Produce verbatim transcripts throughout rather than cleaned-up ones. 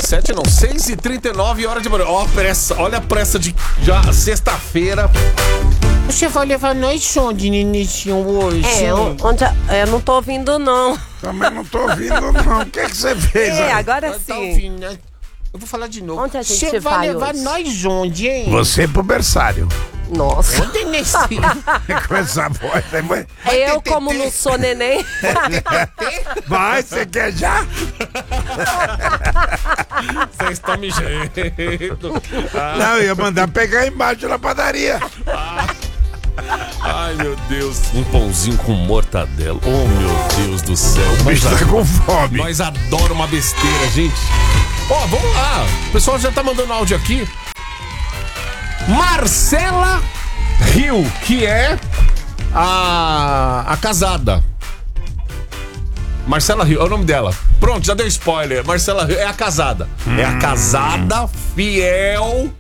sete não, seis e trinta e nove, hora de manhã. Ó, a pressa, olha a pressa de já sexta-feira. Você vai levar nós onde, Ninitinho, hoje? É, onde a, eu não tô ouvindo, não. Também não tô ouvindo, não. O que é que você fez? É, aí? agora Tá sim. ouvindo, né? Eu vou falar de novo. Onde a gente Você vai vai levar hoje? nós onde, hein? Você pro berçário. Nossa. Onde, nesse? Com essa voz. né, mãe? Eu, como não sou neném. Vai, você quer já? Vocês estão me jeito. Não, eu ia mandar pegar embaixo na padaria. Ai, meu Deus. Um pãozinho com mortadela. Oh, meu Deus do céu. O bicho tá com fome. Nós adoramos uma besteira, gente. Ó, vamos lá. O pessoal já tá mandando áudio aqui. Marcela Rio, que é a, a casada. Marcela Rio, é o nome dela. Pronto, já deu spoiler. Marcela Rio é a casada. Hum. É a casada, fiel,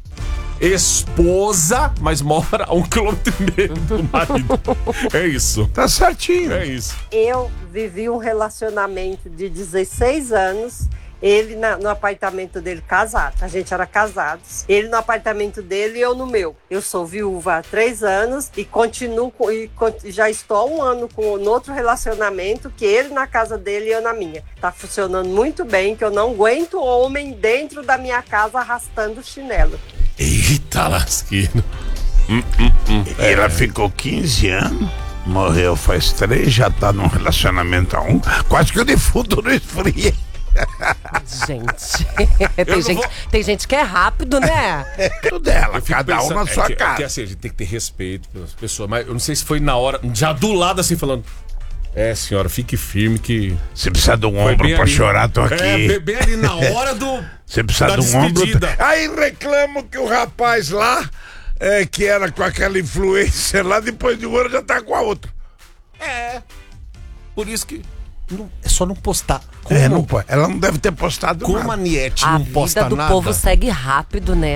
esposa, mas mora a um quilômetro e meio do marido. É isso. Tá certinho. É isso. Eu vivi um relacionamento de dezesseis anos. Ele na, no apartamento dele, casado. A gente era casados. Ele no apartamento dele e eu no meu. Eu sou viúva há três anos e continuo com, e já estou há um ano com no outro relacionamento, que ele na casa dele e eu na minha. Tá funcionando muito bem, que eu não aguento homem dentro da minha casa arrastando chinelo. Eita lasqueiro. Hum, hum, hum. Ela ficou quinze anos. Morreu faz três, já tá num relacionamento há um. Quase que o defunto não esfria. Gente, tem gente, vou... tem gente que é rápido, né? É tudo dela, cada pensando, um na sua é que, casa. É que assim, a gente tem que ter respeito pelas pessoas, mas eu não sei se foi na hora, já do lado assim, falando: é, senhora, fique firme que... Você precisa de um ombro pra ali, chorar, tô aqui. É, bem ali na hora do... Você precisa da de um ombro. despedida. Aí reclamo que o rapaz lá, é, que era com aquela influência lá, depois de um ano já tá com a outra. É, por isso que... Não, é só não postar. Como, é, não, ela não deve ter postado como nada. Como a Niete a não posta nada. A vida do povo segue rápido, né?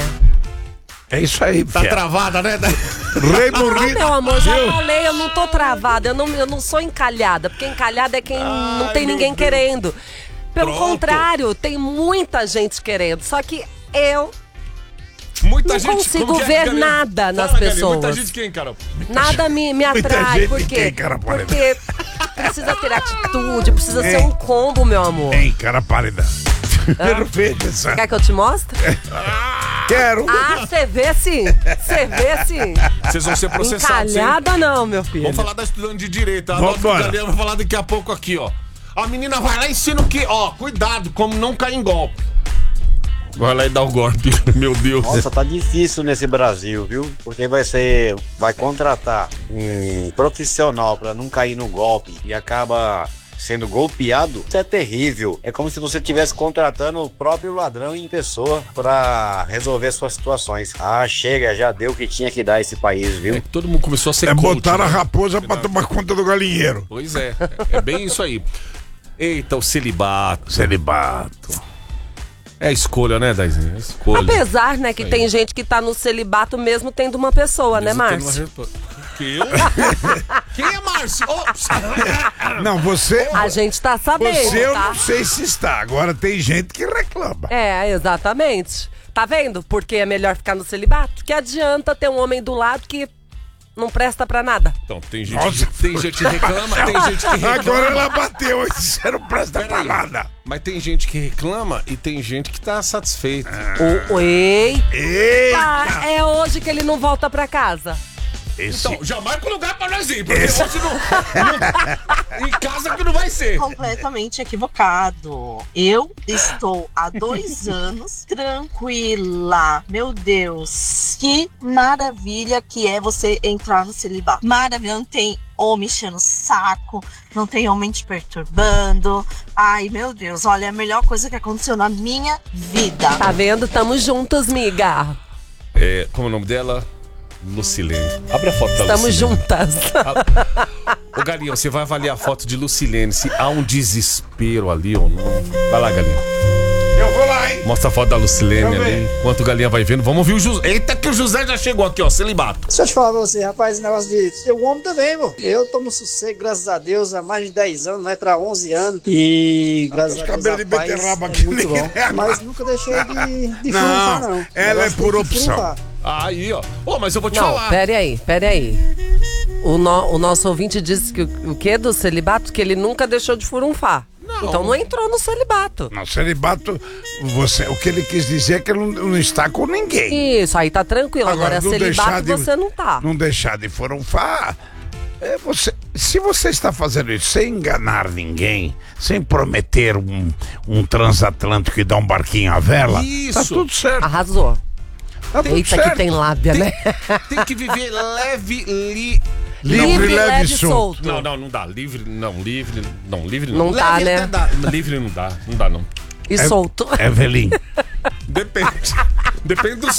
É isso aí, tá fiel. Travada, né? Rei morrido. Ah, meu amor, já falei, eu não tô travada, eu não, eu não sou encalhada, porque encalhada é quem Ai, não tem ninguém Deus. Querendo. Pelo Pronto. Contrário, tem muita gente querendo, só que eu... Muita não gente, consigo é, ver Galinha? nada nas Fala, pessoas. Galinha, muita gente quem, Carol? Nada me, me atrai, por quê? Porque precisa ter atitude, precisa Ei. Ser um combo, meu amor. Ei, cara pálida. Perfeito, essa. Quer que eu te mostre? Quero. Ah, você vê sim. Você vê sim. Vocês vão ser processados, Encalhada hein? Não, meu filho. Vamos falar da estudante de direito. A Galinha vai falar daqui a pouco aqui, ó. A menina vai lá e ensina o quê? Ó, cuidado, como não cair em golpe. Vai lá e dá o golpe, meu Deus. Nossa, tá difícil nesse Brasil, viu? Porque vai ser, vai contratar um profissional pra não cair no golpe e acaba sendo golpeado. Isso é terrível. É como se você estivesse contratando o próprio ladrão em pessoa pra resolver suas situações. Ah, chega, já deu o que tinha que dar esse país, viu? É, todo mundo começou a ser É coach, botar né? a raposa pra tomar conta do galinheiro. Pois é, é bem isso aí. Eita, o celibato. Celibato. É escolha, né, Daizinho? É escolha. Apesar, né, que aí. Tem gente que tá no celibato mesmo tendo uma pessoa, mesmo né, Márcio? Uma... Que eu? Quem é Márcio? Oh. Não, você... A gente tá sabendo, Você eu tá? não sei se está. Agora tem gente que reclama. É, exatamente. Tá vendo? Porque é melhor ficar no celibato. Que adianta ter um homem do lado que... não presta pra nada. Então, tem gente, Nossa, que, tem gente que reclama, tem gente que reclama. Agora ela bateu, você não presta Pera pra aí. Nada. Mas tem gente que reclama e tem gente que tá satisfeita. Ah. O, ei. Eita! Ah, é hoje que ele não volta pra casa. Esse... Então, já marca o lugar pra nós ir, porque Esse... hoje não, não... em casa que não vai ser. Completamente equivocado. Eu estou há dois anos tranquila. Meu Deus, que maravilha que é você entrar no celibato. Maravilha, não tem homem enchendo o saco, não tem homem te perturbando. Ai, meu Deus, olha, é a melhor coisa que aconteceu na minha vida. Tá vendo? Tamo juntas, miga. É, como é o nome dela? Lucilene. Abre a foto da Estamos Lucilene. juntas. Ô, Galinha, você vai avaliar a foto de Lucilene, se há um desespero ali ou não. Vai lá, Galinha. Eu vou lá, hein? Mostra a foto da Lucilene ali. Enquanto o Galinha vai vendo, vamos ouvir o José. Eita, que o José já chegou aqui, ó, celibato. Deixa eu te falar pra você, rapaz, esse negócio de... Eu homem também, pô. Eu tô no sossego, graças a Deus, há mais de dez anos, vai pra onze anos. E graças a Deus, cabelo de rapaz, beterraba é aqui. muito bom. Mas nunca deixei de, de Não, frunfar, não. ela é Negócio por de opção. frunfar. Aí, ó. Ô, mas eu vou te Não, falar. pere aí, pere aí. O, no- o nosso ouvinte disse que o, o quê do celibato? Que ele nunca deixou de furunfar. Não. Então não entrou no celibato. Não, celibato, você, o que ele quis dizer é que ele não, não está com ninguém. Isso, aí tá tranquilo. Agora, não deixar celibato de- você não tá. Não deixar de furunfar. É você, se você está fazendo isso sem enganar ninguém, sem prometer um, um transatlântico e dar um barquinho à vela, Isso. tá tudo certo. Arrasou. Tá tudo Eita, certo. que tem lábia, né? Tem que viver leve, li... Livre, leve e solto. Não, não, não dá. Livre, não, livre, não, livre Não não. dá, Leve né? até dá. Livre não dá, não dá não. E solto. Evelyn. Depende. Depende do